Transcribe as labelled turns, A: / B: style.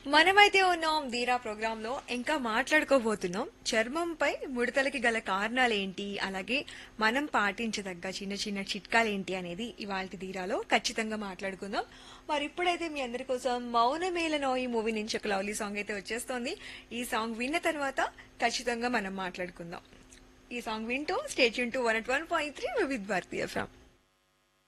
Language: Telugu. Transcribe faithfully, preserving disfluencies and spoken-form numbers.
A: మనమైతే ఉన్నాం ధీరా ప్రోగ్రామ్ లో ఇంకా మాట్లాడుకోబోతున్నాం చర్మంపై ముడతలకి గల కారణాలేంటి అలాగే మనం పాటించదగ్గ చిన్న చిన్న చిట్కాలేంటి అనేది ఇవాళ ధీరాలో ఖచ్చితంగా మాట్లాడుకుందాం. మరి ఇప్పుడైతే మీ అందరి కోసం మౌనమేలనో ఈ మూవీ నుంచి ఒక లవ్లీ సాంగ్ అయితే వచ్చేస్తోంది. ఈ సాంగ్ విన్న తర్వాత ఖచ్చితంగా మనం మాట్లాడుకుందాం. ఈ సాంగ్ వింటూ state Yoon to one at one point three with Bharatiya FM.